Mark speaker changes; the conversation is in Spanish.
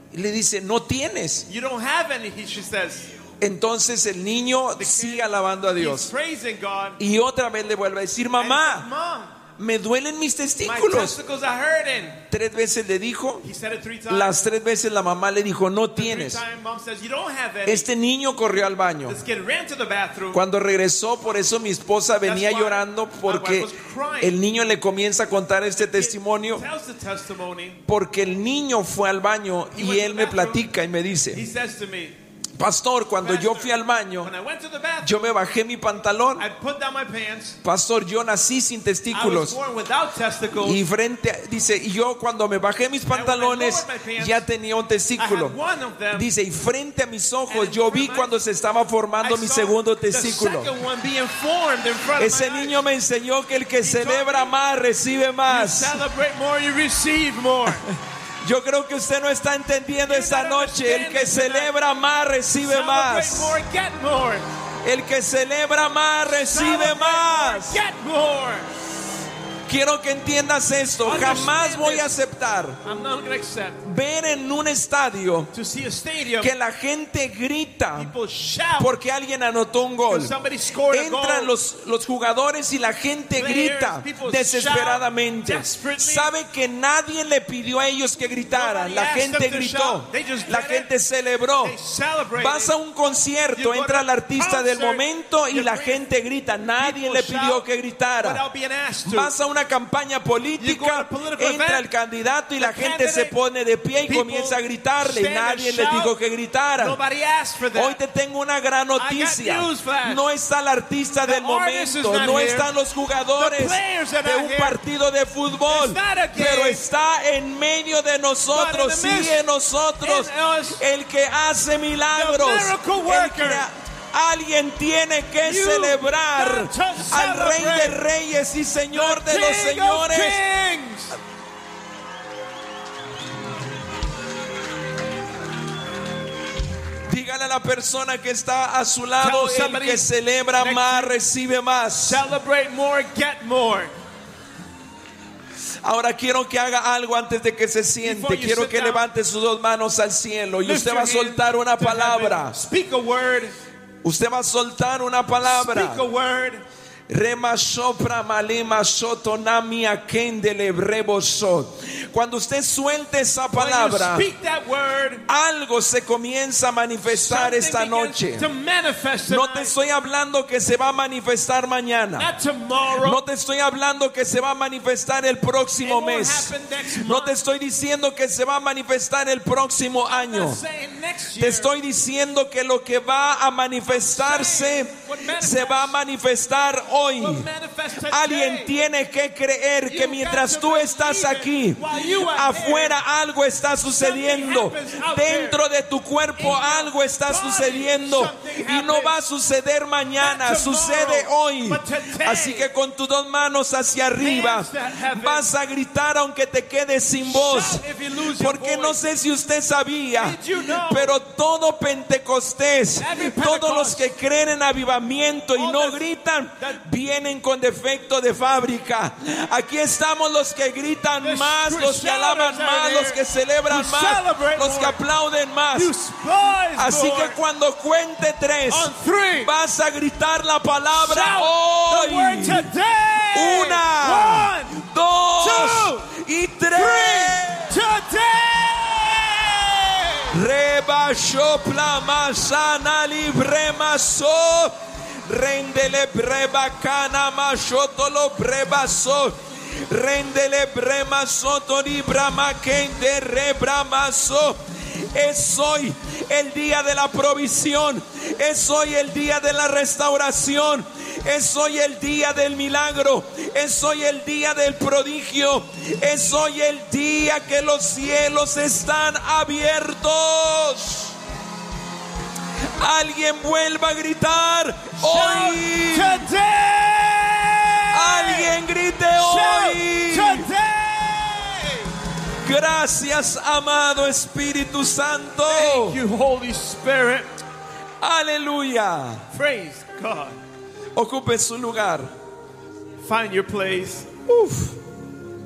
Speaker 1: Y le dice, no tienes.
Speaker 2: You don't have any, she says.
Speaker 1: Entonces el niño sigue alabando a
Speaker 2: He's
Speaker 1: Dios.
Speaker 2: praising God.
Speaker 1: Y otra vez le vuelve a decir,
Speaker 2: And he says,
Speaker 1: mamá,
Speaker 2: Mom,
Speaker 1: me duelen mis
Speaker 2: my
Speaker 1: testículos.
Speaker 2: testicles are hurting.
Speaker 1: 3 veces le dijo.
Speaker 2: He said it 3 times.
Speaker 1: Las 3 veces la mamá le dijo, no
Speaker 2: The 3rd
Speaker 1: tienes.
Speaker 2: time, Mom says, you don't have any.
Speaker 1: Este niño corrió al baño.
Speaker 2: This kid ran to the bathroom.
Speaker 1: Cuando regresó, por eso mi esposa venía
Speaker 2: why
Speaker 1: llorando,
Speaker 2: my
Speaker 1: porque
Speaker 2: wife was crying.
Speaker 1: el niño le comienza a contar este testimonio,
Speaker 2: Tells the testimony.
Speaker 1: porque el niño fue al baño y él me platica y me
Speaker 2: He
Speaker 1: dice,
Speaker 2: says to me,
Speaker 1: pastor, cuando yo fui al baño,
Speaker 2: when I went to the bathroom,
Speaker 1: yo me bajé mi pantalón.
Speaker 2: I put down my pants.
Speaker 1: Pastor, yo nací sin
Speaker 2: I was
Speaker 1: testículos.
Speaker 2: born without testicles.
Speaker 1: Y dice, y yo cuando me bajé mis pantalones ya tenía un
Speaker 2: I
Speaker 1: testículo.
Speaker 2: had one of them.
Speaker 1: Dice, y frente a mis ojos yo vi cuando se estaba formando
Speaker 2: I
Speaker 1: mi
Speaker 2: saw
Speaker 1: segundo
Speaker 2: the
Speaker 1: testículo.
Speaker 2: second one being formed in front of
Speaker 1: Ese
Speaker 2: my
Speaker 1: niño me enseñó que el que celebra más recibe
Speaker 2: eyes. You
Speaker 1: más.
Speaker 2: celebrate more, you receive more.
Speaker 1: Yo creo que usted no está entendiendo esta noche. El que celebra más recibe
Speaker 2: Celebrate
Speaker 1: más.
Speaker 2: more, get more.
Speaker 1: El que celebra más recibe
Speaker 2: Celebrate
Speaker 1: más.
Speaker 2: more, get more.
Speaker 1: Quiero que entiendas esto. Jamás voy a aceptar
Speaker 2: I'm not going to accept
Speaker 1: ver en un estadio
Speaker 2: to see a stadium
Speaker 1: que la gente grita
Speaker 2: people shout
Speaker 1: porque alguien anotó un gol.
Speaker 2: because somebody scored a
Speaker 1: Entran
Speaker 2: goal.
Speaker 1: los jugadores y la gente grita
Speaker 2: People
Speaker 1: desesperadamente.
Speaker 2: shout desperately.
Speaker 1: Sabe que nadie le pidió a ellos que gritaran.
Speaker 2: Nobody
Speaker 1: La
Speaker 2: asked
Speaker 1: gente
Speaker 2: them to
Speaker 1: gritó.
Speaker 2: shout. They just
Speaker 1: La
Speaker 2: did
Speaker 1: gente
Speaker 2: it.
Speaker 1: celebró.
Speaker 2: They celebrated.
Speaker 1: Vas a un concierto,
Speaker 2: You go
Speaker 1: entra
Speaker 2: to
Speaker 1: el artista del
Speaker 2: concert,
Speaker 1: momento y
Speaker 2: you
Speaker 1: la
Speaker 2: bring-
Speaker 1: gente grita. Nadie
Speaker 2: People
Speaker 1: le pidió
Speaker 2: shout
Speaker 1: que gritara.
Speaker 2: without being asked to.
Speaker 1: Vas a una campaña
Speaker 2: You go to
Speaker 1: política,
Speaker 2: a political
Speaker 1: entra
Speaker 2: event,
Speaker 1: el candidato y
Speaker 2: the
Speaker 1: la gente se
Speaker 2: candidate,
Speaker 1: pone de pie y
Speaker 2: people
Speaker 1: comienza a gritarle. Y
Speaker 2: stand and
Speaker 1: nadie le
Speaker 2: shout.
Speaker 1: dijo que gritara.
Speaker 2: Nobody asked for that.
Speaker 1: Hoy te tengo una gran noticia.
Speaker 2: newsflash.
Speaker 1: No está el artista
Speaker 2: The
Speaker 1: del
Speaker 2: artist is
Speaker 1: momento,
Speaker 2: not
Speaker 1: no
Speaker 2: here.
Speaker 1: están los jugadores
Speaker 2: The players are
Speaker 1: de
Speaker 2: not
Speaker 1: un
Speaker 2: here.
Speaker 1: partido de fútbol,
Speaker 2: It's not a game.
Speaker 1: pero está en medio de nosotros,
Speaker 2: But in the
Speaker 1: sí,
Speaker 2: midst,
Speaker 1: en nosotros,
Speaker 2: in us,
Speaker 1: el que hace milagros,
Speaker 2: the miracle
Speaker 1: el que
Speaker 2: worker.
Speaker 1: alguien tiene que
Speaker 2: You
Speaker 1: celebrar
Speaker 2: got to
Speaker 1: al Rey de
Speaker 2: celebrate
Speaker 1: Reyes y Señor de los
Speaker 2: King of
Speaker 1: Señores.
Speaker 2: Kings.
Speaker 1: Dígale a la persona que está a su lado,
Speaker 2: Tell
Speaker 1: el
Speaker 2: somebody
Speaker 1: que celebra
Speaker 2: next
Speaker 1: más
Speaker 2: to you.
Speaker 1: recibe más.
Speaker 2: Celebrate more, get more.
Speaker 1: Ahora quiero que haga algo antes de que se siente.
Speaker 2: Before you
Speaker 1: Quiero
Speaker 2: sit
Speaker 1: que
Speaker 2: down,
Speaker 1: levante sus 2 manos al cielo y
Speaker 2: Lift
Speaker 1: usted
Speaker 2: your
Speaker 1: va a
Speaker 2: hands
Speaker 1: soltar una
Speaker 2: to
Speaker 1: palabra.
Speaker 2: heaven. Speak a word.
Speaker 1: Usted va a soltar una palabra.
Speaker 2: Speak a word.
Speaker 1: Rema sopra malema sotonami akendele brebosot. Cuando usted suelte esa
Speaker 2: When you
Speaker 1: palabra,
Speaker 2: speak that word,
Speaker 1: algo se comienza a manifestar
Speaker 2: something
Speaker 1: esta
Speaker 2: begins
Speaker 1: noche.
Speaker 2: to manifest
Speaker 1: No te
Speaker 2: tonight.
Speaker 1: estoy hablando que se va a manifestar mañana.
Speaker 2: Not tomorrow.
Speaker 1: No te estoy hablando que se va a manifestar el
Speaker 2: It
Speaker 1: próximo
Speaker 2: won't
Speaker 1: mes.
Speaker 2: happen next
Speaker 1: No
Speaker 2: month.
Speaker 1: te estoy diciendo que se va a manifestar el próximo
Speaker 2: I'm
Speaker 1: año.
Speaker 2: not saying next
Speaker 1: Te
Speaker 2: year.
Speaker 1: estoy diciendo que lo que va a manifestarse se va a manifestar hoy.
Speaker 2: Will manifest today.
Speaker 1: Alguien tiene que creer que
Speaker 2: You
Speaker 1: mientras
Speaker 2: got to
Speaker 1: tú estás
Speaker 2: believe it
Speaker 1: aquí,
Speaker 2: while you are
Speaker 1: afuera algo está sucediendo.
Speaker 2: Something happens out there.
Speaker 1: Dentro de tu cuerpo
Speaker 2: In your
Speaker 1: algo está
Speaker 2: body,
Speaker 1: sucediendo.
Speaker 2: something
Speaker 1: Y no
Speaker 2: happens.
Speaker 1: va a suceder mañana,
Speaker 2: Not tomorrow,
Speaker 1: sucede hoy.
Speaker 2: but today.
Speaker 1: Así que con tus 2 manos hacia arriba
Speaker 2: Hands that heaven.
Speaker 1: vas a gritar aunque te quedes sin voz.
Speaker 2: Shout if you lose your
Speaker 1: Porque no
Speaker 2: voice.
Speaker 1: sé si usted sabía,
Speaker 2: Did you know?
Speaker 1: pero todo Pentecostés,
Speaker 2: Every
Speaker 1: todos los
Speaker 2: Pentecost,
Speaker 1: que creen en avivamiento y
Speaker 2: all
Speaker 1: no
Speaker 2: that-
Speaker 1: gritan,
Speaker 2: that-
Speaker 1: vienen con defecto de fábrica. Aquí estamos los que gritan
Speaker 2: The
Speaker 1: más, los que alaban
Speaker 2: shouters are
Speaker 1: más,
Speaker 2: there.
Speaker 1: los que celebran
Speaker 2: You
Speaker 1: más,
Speaker 2: celebrate
Speaker 1: los que
Speaker 2: more.
Speaker 1: aplauden más.
Speaker 2: You spies
Speaker 1: Así
Speaker 2: more.
Speaker 1: que cuando cuente 3,
Speaker 2: On 3,
Speaker 1: vas a gritar la palabra
Speaker 2: shout the word
Speaker 1: hoy.
Speaker 2: today.
Speaker 1: 1,
Speaker 2: 1,
Speaker 1: 2 y 3.
Speaker 2: today.
Speaker 1: Reba sopla masana libre maso. Rendele breba cana mashotolo breba so. Rendele brema soto libra maquende rebra maso. Es hoy el día de la provisión. Es hoy el día de la restauración. Es hoy el día del milagro. Es hoy el día del prodigio. Es hoy el día que los cielos están abiertos. Alguien vuelva a gritar hoy.
Speaker 2: Shout today.
Speaker 1: Alguien grite hoy.
Speaker 2: Shout today.
Speaker 1: Gracias, amado Espíritu Santo.
Speaker 2: Thank you, Holy Spirit.
Speaker 1: Aleluya.
Speaker 2: Praise God.
Speaker 1: Ocupe su lugar.
Speaker 2: Find your place.
Speaker 1: Uf.